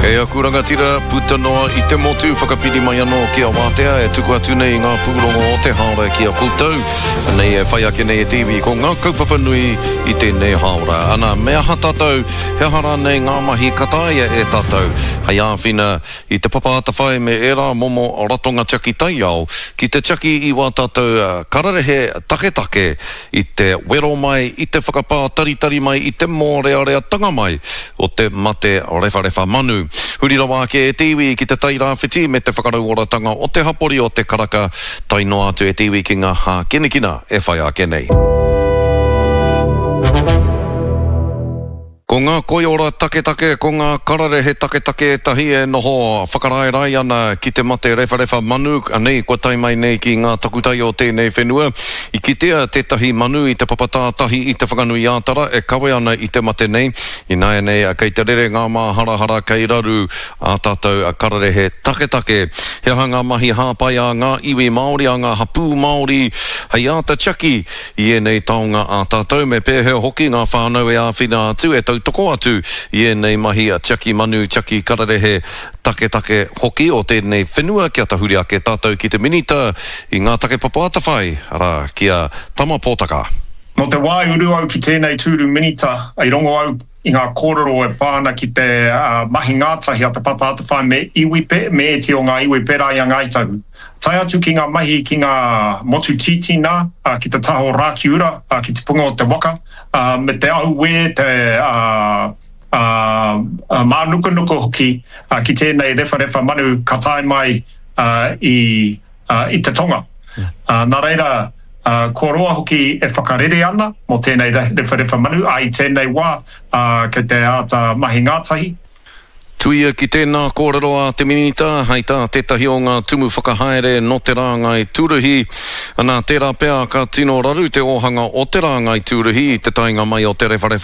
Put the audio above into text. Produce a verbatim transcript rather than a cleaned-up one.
E a kuranga tira puta noa I te motu whakapiri mai anō ki a wātea e tuku atu nei ngā pūrongo o te haora ki a koutou. Nei e whai ake nei e T V ko ngā kaupapa nui I tēnei haora. Ana mea ha tātou, he hara nei ngā mahi kataia e tātou. Hei āwhina I te papaata whai me era momo o ratonga chaki tai au ki te chaki I wā tātou kararehe take take I te wero mai, I te whakapā taritari mai, I te mōrearea tanga mai o te mate o refa refa manu. Huri rawa ke e Tiwi ki te tai rāwhiti me te whakarauoratanga o te hapori o te karaka tai no atu e Tiwi ki ngā hā kenekina e whai a kenei. Ko ngā koiora take take, ko ngā kararehe take take tahi e noho whakarae rai ana ki te mate refa refa manu, anei kua tai mai nei ki ngā takutai o tēnei whenua. I kitea tētahi manu I te papatā tahi I te whakanui ātara e kawe ana I te mate nei. I nai nei a kei te rere ngā mā hara hara kei raru a tātou a kararehe take take. He hanga mahi hāpai a ngā iwi Māori, a ngā hapū Māori, hei āta chaki I e nei taonga a tātou me pēhe hoki ngā whānau e āwhina atu e tau toko atu I e nei mahi a chaki manu, chaki kararehe take take hoki o tēnei whenua kia tahuri ake tātou ki te minita I ngā take papaata whai ara kia tama pōtaka. No te wai uru au ki tēnei tūru minita, ai rongo au I ngā kōrero e pāna ki te uh, mahi ngātahi a te papaata whai me iwi pe, me e te o ngā iwi pera I a ngaitahu. Tai atu ki ngā mahi ki ngā motu titina, uh, ki te taho rākiura, uh, ki te punga o te waka, uh, me te au we te uh, uh, uh, mānuka nuka hoki uh, ki tēnei refa refa manu ka tai mai uh, I, uh, I te tonga. Uh, nā reira, Uh, ko roa hoki e whakarere ana mo tēnei refa refa manu ai tēnei wā uh, ke te āta mahi ngātahi. Tuia ki tēnā kōrero a te minita, hei tā tētahi o ngā tumu whakahaere no te rāngai tūruhi. Anā tērā pēr ka tino raru te ohanga o te rāngai tūruhi, te tainga mai o te refa refa